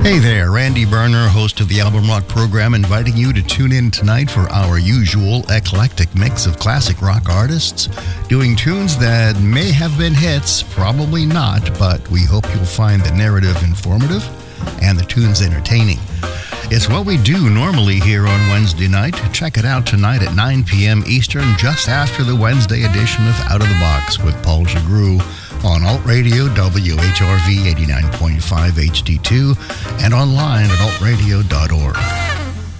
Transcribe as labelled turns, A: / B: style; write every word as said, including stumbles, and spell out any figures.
A: Hey there, Randy Berner, host of the Album Rock program, inviting you to tune in tonight for our usual eclectic mix of classic rock artists doing tunes that may have been hits, probably not, but we hope you'll find the narrative informative and the tunes entertaining. It's what we do normally here on Wednesday night. Check it out tonight at nine p.m. Eastern, just after the Wednesday edition of Out of the Box with Paul Jagru on Alt Radio W H R V eighty-nine point five H D two and online at alt radio dot org.